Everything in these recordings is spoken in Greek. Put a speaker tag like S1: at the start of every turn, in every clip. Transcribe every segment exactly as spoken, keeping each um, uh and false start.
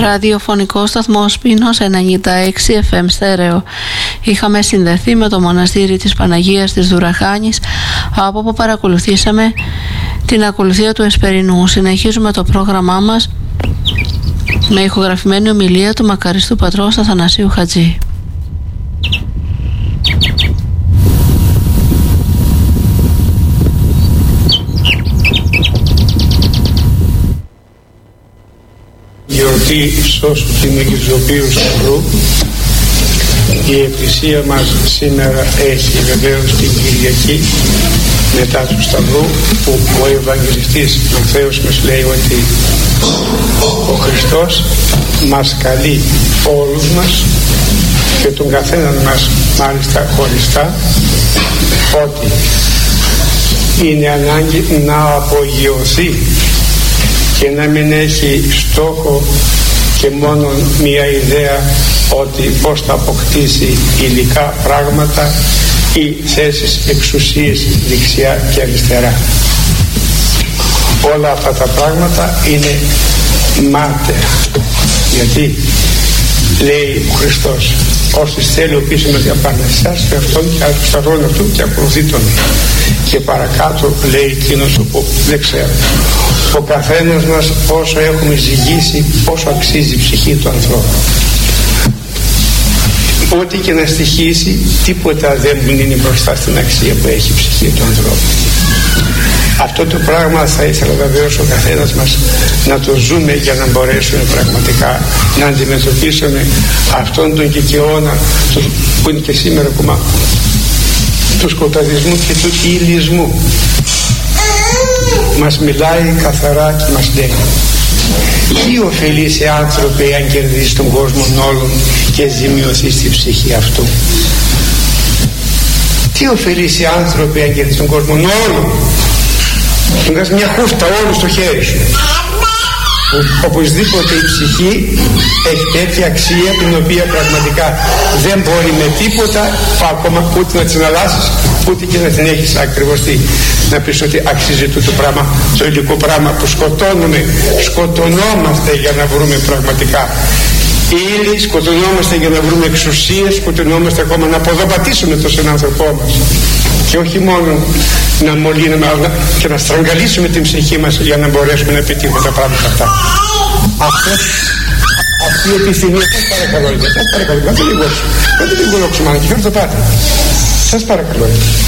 S1: Ραδιοφωνικό σταθμό Πίνος ενενήντα έξι εφ εμ στέρεο. Είχαμε συνδεθεί με το μοναστήρι της Παναγίας της Δουραχάνης, από όπου παρακολουθήσαμε την ακολουθία του Εσπερινού. Συνεχίζουμε το πρόγραμμά μας με ηχογραφημένη ομιλία του μακαριστού πατρός Αθανασίου Χατζή.
S2: Γιορτή σώσου την Αγιοζωπίου Σταυρού. Η Εκκλησία μας σήμερα έχει βεβαίως την Κυριακή μετά του Σταυρού, που ο Ευαγγελιστής Ματθαίος μας λέει ότι ο Χριστός μας καλεί όλους μας και τον καθέναν μας μάλιστα χωριστά, ότι είναι ανάγκη να απογειωθεί και να μην έχει στόχο και μόνο μια ιδέα ότι πώς θα αποκτήσει υλικά πράγματα ή θέσεις εξουσίας δεξιά και αριστερά. Όλα αυτά τα πράγματα είναι μάταια. Γιατί λέει ο Χριστός, όσοι θέλει ο πίσω με διαπάνε εσάς και αυτόν και του σταυρών αυτού και ακολουθεί τον. Και παρακάτω λέει εκείνος που δεν ξέρω, ο καθένας μας όσο έχουμε ζυγίσει, πόσο αξίζει η ψυχή του ανθρώπου. Ό,τι και να στοιχήσει, τίποτα δεν είναι μπροστά στην αξία που έχει η ψυχή του ανθρώπου. Αυτό το πράγμα θα ήθελα βεβαίως ο καθένας μας να το ζούμε, για να μπορέσουμε πραγματικά να αντιμετωπίσουμε αυτόν τον κικαιώνα που είναι και σήμερα ακόμα, του σκοταδισμού και του ηλισμού. Μας μιλάει καθαρά και μας λέει, τι ωφελεί σε άνθρωποι αν κερδίσει τον κόσμο όλων και ζημιωθεί στη ψυχή αυτού? Τι ωφελεί σε άνθρωποι αν κερδίσει τον κόσμο όλων? Του βγάζει μια χούφτα όλου στο χέρι σου. Οπωσδήποτε η ψυχή έχει τέτοια αξία την οποία πραγματικά δεν μπορεί με τίποτα ακόμα ούτε να την αλλάσεις, ούτε και να την έχεις ακριβώς τι, να πεις ότι αξίζει το πράγμα, το υλικό πράγμα που σκοτώνουμε, σκοτωνόμαστε για να βρούμε πραγματικά ύλη, σκοτωνόμαστε για να βρούμε εξουσίες, σκοτωνόμαστε ακόμα να αποδοπατήσουμε τον άνθρωπό μας. Και όχι μόνο να μολύνουμε, αλλά και να στραγγαλίσουμε την ψυχή μας για να μπορέσουμε να επιτύχουμε τα πράγματα αυτά. Αυτό, αυτή η επιθυμία, σας παρακαλώ, σας παρακαλώ, κάντε λίγο, κάντε λίγο λόξιμα, και φέρτε το πάτε. Σας παρακαλώ.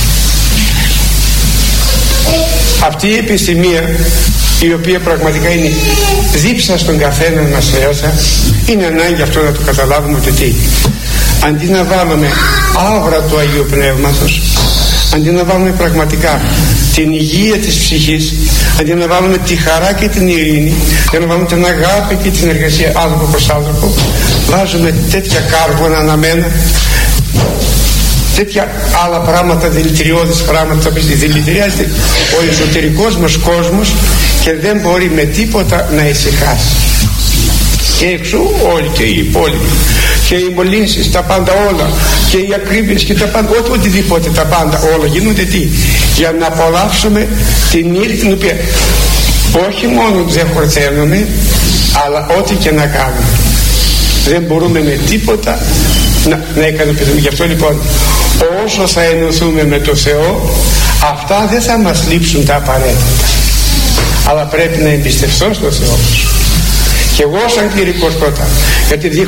S2: Αυτή η επιθυμία, η οποία πραγματικά είναι δίψα στον καθένα μας μέσα, είναι ανάγκη αυτό να το καταλάβουμε, ότι τι, αντί να βάλουμε άβρα του Αγίου Πνεύματος, αντί να βάλουμε πραγματικά την υγεία της ψυχής, αντί να βάλουμε τη χαρά και την ειρήνη, αντί να βάλουμε την αγάπη και την εργασία άνθρωπο προς άνθρωπο, βάζουμε τέτοια κάρβουνα αναμένα, τέτοια άλλα πράγματα, δηλητηριώδεις πράγματα, τα οποία δηλητηριάζεται ο εσωτερικός μας κόσμος και δεν μπορεί με τίποτα να ησυχάσει. Και έξω όλοι, και οι υπόλοιποι, και οι μολύνσεις, τα πάντα όλα, και οι ακρίβειες και τα πάντα, ό,τι, οτιδήποτε, τα πάντα όλα γίνονται τι, για να απολαύσουμε την ύλη την οποία όχι μόνο δεν χορταίνουμε, αλλά ό,τι και να κάνουμε δεν μπορούμε με τίποτα να, να ικανοποιηθούμε. Γι' αυτό λοιπόν, όσο θα ενωθούμε με το Θεό, αυτά δεν θα μας λείψουν τα απαραίτητα, αλλά πρέπει να εμπιστευτώ στο Θεό. Και εγώ σαν κληρικός πρώτα, γιατί